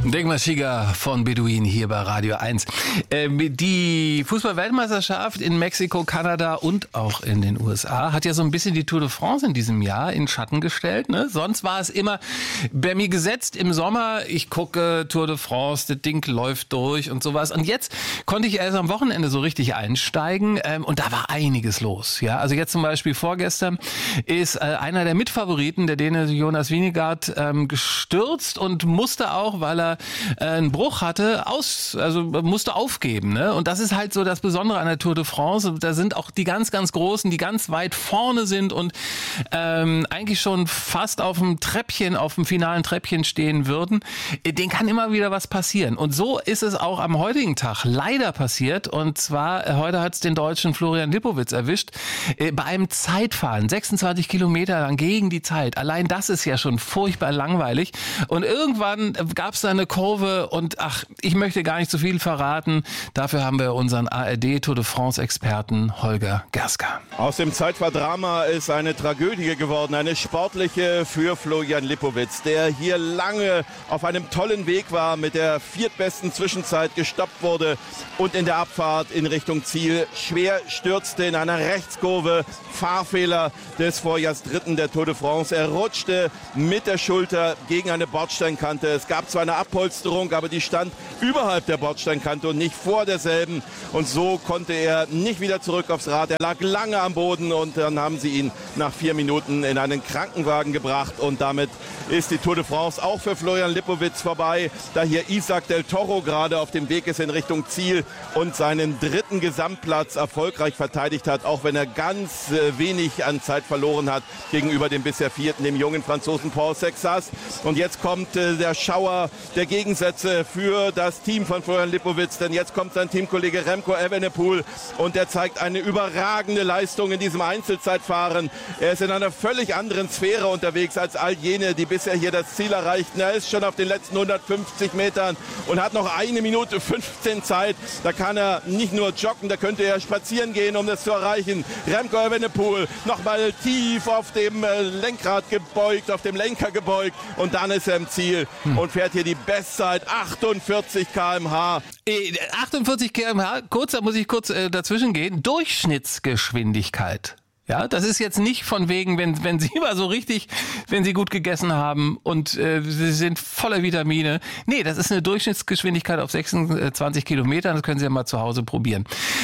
Degmar Shiga von Beduin hier bei Radio 1. Die Fußball-Weltmeisterschaft in Mexiko, Kanada und auch in den USA hat ja so ein bisschen die Tour de France in diesem Jahr in Schatten gestellt. Ne? Sonst war es immer bei mir gesetzt im Sommer, ich gucke Tour de France, das Ding läuft durch und sowas. Und jetzt konnte ich erst am Wochenende so richtig einsteigen und da war einiges los. Ja? Also jetzt zum Beispiel vorgestern ist einer der Mitfavoriten, der Däne Jonas Vingegaard, gestürzt und musste auch, weil er einen Bruch hatte, musste aufgeben. Ne? Und das ist halt so das Besondere an der Tour de France. Da sind auch die ganz, ganz Großen, die ganz weit vorne sind und eigentlich schon fast auf dem finalen Treppchen stehen würden. Denen kann immer wieder was passieren. Und so ist es auch am heutigen Tag leider passiert. Und zwar, heute hat es den Deutschen Florian Lipowitz erwischt, bei einem Zeitfahren, 26 Kilometer lang gegen die Zeit. Allein das ist ja schon furchtbar langweilig. Und irgendwann gab es da eine Kurve und ich möchte gar nicht zu viel verraten. Dafür haben wir unseren ARD Tour de France Experten Holger Gerska. Aus dem Zeitfahrdrama ist eine Tragödie geworden, eine sportliche für Florian Lipowitz, der hier lange auf einem tollen Weg war, mit der viertbesten Zwischenzeit gestoppt wurde und in der Abfahrt in Richtung Ziel schwer stürzte in einer Rechtskurve. Fahrfehler des Vorjahrsdritten der Tour de France. Er rutschte mit der Schulter gegen eine Bordsteinkante. Es gab zwar eine Abpolsterung, aber die stand überhalb der Bordsteinkante und nicht vor derselben. Und so konnte er nicht wieder zurück aufs Rad. Er lag lange am Boden und dann haben sie ihn nach 4 Minuten in einen Krankenwagen gebracht. Und damit ist die Tour de France auch für Florian Lipowitz vorbei, da hier Isaac del Toro gerade auf dem Weg ist in Richtung Ziel und seinen 3. Gesamtplatz erfolgreich verteidigt hat, auch wenn er ganz wenig an Zeit verloren hat gegenüber dem bisher 4., dem jungen Franzosen Paul Sexas. Und jetzt kommt der Schauer der Gegensätze für das Team von Florian Lipowitz, denn jetzt kommt sein Teamkollege Remco Evenepoel und der zeigt eine überragende Leistung in diesem Einzelzeitfahren. Er ist in einer völlig anderen Sphäre unterwegs als all jene, die bisher hier das Ziel erreichten. Er ist schon auf den letzten 150 Metern und hat noch 1 Minute 15 Zeit. Da kann er nicht nur joggen, da könnte er spazieren gehen, um das zu erreichen. Remco Evenepoel nochmal tief auf dem Lenkrad gebeugt, auf dem Lenker gebeugt und dann ist er im Ziel und fährt hier die Bestzeit 48 km/h. 48 km/h, da muss ich kurz dazwischen gehen. Durchschnittsgeschwindigkeit. Ja, das ist jetzt nicht von wegen, wenn Sie mal so richtig, wenn Sie gut gegessen haben und Sie sind voller Vitamine. Nee, das ist eine Durchschnittsgeschwindigkeit auf 26 Kilometern. Das können Sie ja mal zu Hause probieren.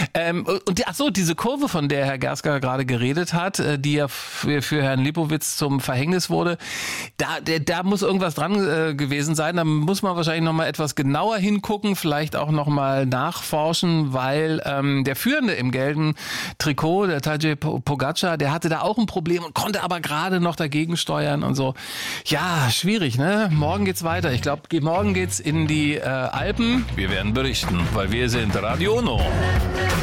Und diese Kurve, von der Herr Gerska gerade geredet hat, die ja für Herrn Lipowitz zum Verhängnis wurde, da muss irgendwas dran gewesen sein. Da muss man wahrscheinlich nochmal etwas genauer hingucken, vielleicht auch nochmal nachforschen, weil der Führende im gelben Trikot, der Tadej Pogacar, der hatte da auch ein Problem und konnte aber gerade noch dagegen steuern und so. Ja, schwierig, ne? Morgen geht's weiter. Ich glaube, morgen geht's in die Alpen. Wir werden berichten, weil wir sind Radio Uno.